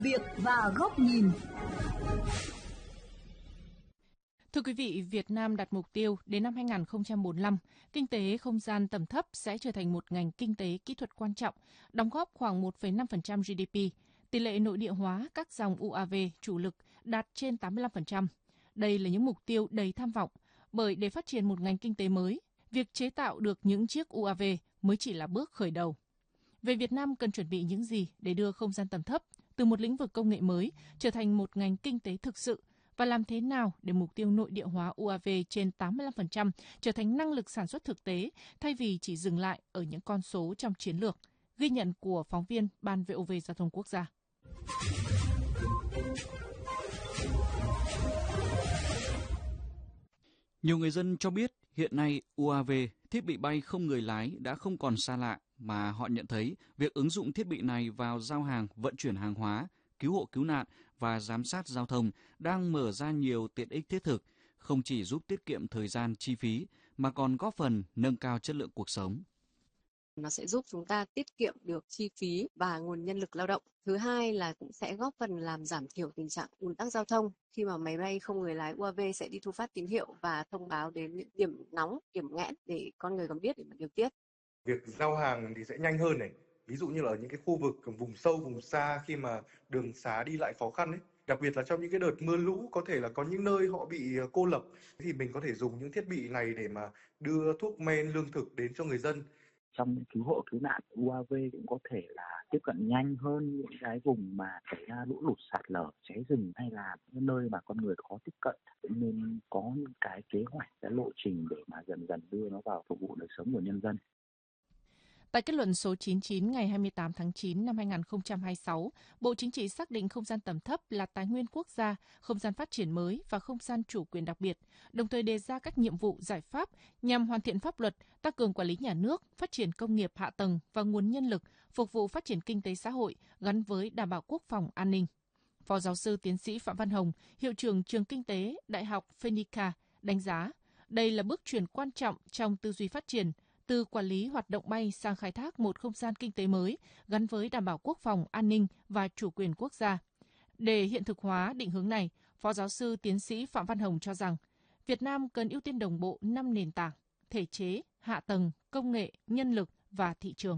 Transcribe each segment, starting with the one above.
Việc và góc nhìn. Thưa quý vị, Việt Nam đặt mục tiêu đến năm 2045, kinh tế không gian tầm thấp sẽ trở thành một ngành kinh tế kỹ thuật quan trọng, đóng góp khoảng 1,5% GDP. Tỷ lệ nội địa hóa các dòng UAV chủ lực đạt trên 85%. Đây là những mục tiêu đầy tham vọng, bởi để phát triển một ngành kinh tế mới, việc chế tạo được những chiếc UAV mới chỉ là bước khởi đầu. Về Việt Nam cần chuẩn bị những gì để đưa không gian tầm thấp từ một lĩnh vực công nghệ mới trở thành một ngành kinh tế thực sự, và làm thế nào để mục tiêu nội địa hóa UAV trên 85% trở thành năng lực sản xuất thực tế thay vì chỉ dừng lại ở những con số trong chiến lược? Ghi nhận của phóng viên Ban VOV Giao thông Quốc gia. Nhiều người dân cho biết hiện nay UAV, thiết bị bay không người lái đã không còn xa lạ, mà họ nhận thấy việc ứng dụng thiết bị này vào giao hàng, vận chuyển hàng hóa, cứu hộ cứu nạn và giám sát giao thông đang mở ra nhiều tiện ích thiết thực, không chỉ giúp tiết kiệm thời gian chi phí mà còn góp phần nâng cao chất lượng cuộc sống. Nó sẽ giúp chúng ta tiết kiệm được chi phí và nguồn nhân lực lao động. Thứ hai là cũng sẽ góp phần làm giảm thiểu tình trạng ùn tắc giao thông khi mà máy bay không người lái UAV sẽ đi thu phát tín hiệu và thông báo đến những điểm nóng, điểm nghẽn để con người còn biết để mà điều tiết. Việc giao hàng thì sẽ nhanh hơn này. Ví dụ như là ở những cái khu vực vùng sâu, vùng xa khi mà đường xá đi lại khó khăn ấy. Đặc biệt là trong những cái đợt mưa lũ, có thể là có những nơi họ bị cô lập thì mình có thể dùng những thiết bị này để mà đưa thuốc men, lương thực đến cho người dân. Trong cứu hộ cứu nạn, UAV cũng có thể là tiếp cận nhanh hơn những cái vùng mà xảy ra lũ lụt, sạt lở, cháy rừng hay là những nơi mà con người khó tiếp cận, nên có những cái kế hoạch, cái lộ trình để mà dần dần đưa nó vào phục vụ đời sống của nhân dân. Tại kết luận số 99 ngày 28 tháng 9 năm 2026, Bộ Chính trị xác định không gian tầm thấp là tài nguyên quốc gia, không gian phát triển mới và không gian chủ quyền đặc biệt, đồng thời đề ra các nhiệm vụ giải pháp nhằm hoàn thiện pháp luật, tăng cường quản lý nhà nước, phát triển công nghiệp hạ tầng và nguồn nhân lực, phục vụ phát triển kinh tế xã hội gắn với đảm bảo quốc phòng an ninh. Phó giáo sư tiến sĩ Phạm Văn Hồng, hiệu trưởng trường kinh tế Đại học Phenica đánh giá, đây là bước chuyển quan trọng trong tư duy phát triển, từ quản lý hoạt động bay sang khai thác một không gian kinh tế mới gắn với đảm bảo quốc phòng, an ninh và chủ quyền quốc gia. Để hiện thực hóa định hướng này, Phó giáo sư tiến sĩ Phạm Văn Hồng cho rằng Việt Nam cần ưu tiên đồng bộ 5 nền tảng: thể chế, hạ tầng, công nghệ, nhân lực và thị trường.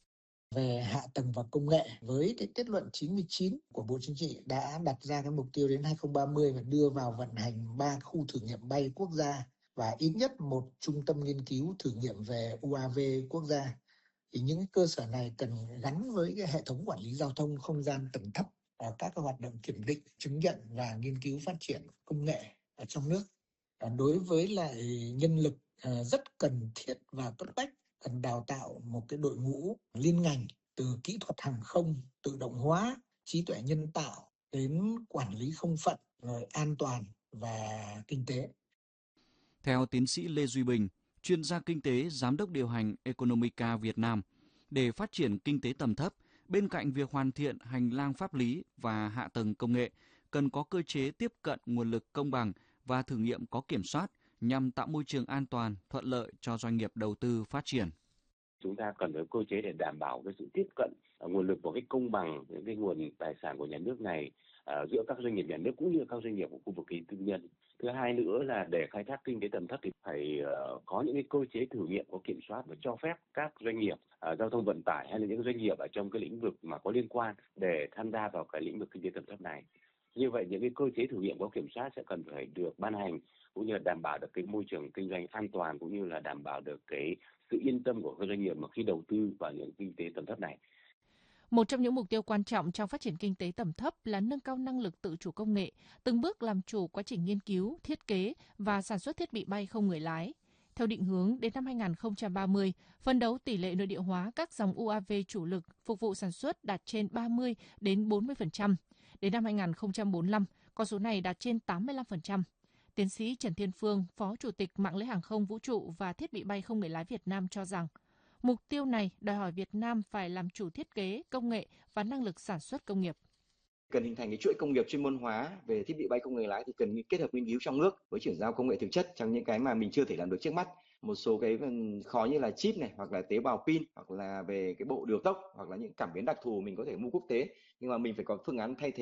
Về hạ tầng và công nghệ, với cái kết luận 99 của Bộ Chính trị đã đặt ra cái mục tiêu đến 2030 và đưa vào vận hành 3 khu thử nghiệm bay quốc gia và ít nhất một trung tâm nghiên cứu thử nghiệm về UAV quốc gia. Thì những cái cơ sở này cần gắn với cái hệ thống quản lý giao thông không gian tầm thấp, các cái hoạt động kiểm định, chứng nhận và nghiên cứu phát triển công nghệ ở trong nước. Đối với lại nhân lực rất cần thiết và cấp bách, cần đào tạo một cái đội ngũ liên ngành từ kỹ thuật hàng không, tự động hóa, trí tuệ nhân tạo đến quản lý không phận, rồi an toàn và kinh tế. Theo tiến sĩ Lê Duy Bình, chuyên gia kinh tế, giám đốc điều hành Economica Việt Nam, để phát triển kinh tế tầm thấp, bên cạnh việc hoàn thiện hành lang pháp lý và hạ tầng công nghệ, cần có cơ chế tiếp cận nguồn lực công bằng và thử nghiệm có kiểm soát nhằm tạo môi trường an toàn, thuận lợi cho doanh nghiệp đầu tư phát triển. Chúng ta cần có cơ chế để đảm bảo cái sự tiếp cận nguồn lực một cách công bằng, những cái nguồn tài sản của nhà nước này giữa các doanh nghiệp nhà nước cũng như các doanh nghiệp của khu vực tư nhân. Thứ hai nữa là để khai thác kinh tế tầm thấp thì phải có những cái cơ chế thử nghiệm có kiểm soát và cho phép các doanh nghiệp giao thông vận tải hay là những doanh nghiệp ở trong cái lĩnh vực mà có liên quan để tham gia vào cái lĩnh vực kinh tế tầm thấp này. Như vậy những cái cơ chế thử nghiệm có kiểm soát sẽ cần phải được ban hành, cũng như là đảm bảo được cái môi trường kinh doanh an toàn, cũng như là đảm bảo được cái sự yên tâm của các doanh nghiệp mà khi đầu tư vào những kinh tế tầm thấp này. Một trong những mục tiêu quan trọng trong phát triển kinh tế tầm thấp là nâng cao năng lực tự chủ công nghệ, từng bước làm chủ quá trình nghiên cứu, thiết kế và sản xuất thiết bị bay không người lái. Theo định hướng, đến năm 2030, phấn đấu tỷ lệ nội địa hóa các dòng UAV chủ lực phục vụ sản xuất đạt trên 30 đến 40%. Đến năm 2045, con số này đạt trên 85%. Tiến sĩ Trần Thiên Phương, Phó Chủ tịch Mạng lưới hàng không vũ trụ và thiết bị bay không người lái Việt Nam cho rằng, mục tiêu này đòi hỏi Việt Nam phải làm chủ thiết kế, công nghệ và năng lực sản xuất công nghiệp. Cần hình thành cái chuỗi công nghiệp chuyên môn hóa về thiết bị bay không người lái thì cần kết hợp nghiên cứu trong nước với chuyển giao công nghệ thực chất trong những cái mà mình chưa thể làm được trước mắt, một số cái khó như là chip này, hoặc là tế bào pin, hoặc là về cái bộ điều tốc, hoặc là những cảm biến đặc thù mình có thể mua quốc tế, nhưng mà mình phải có phương án thay thế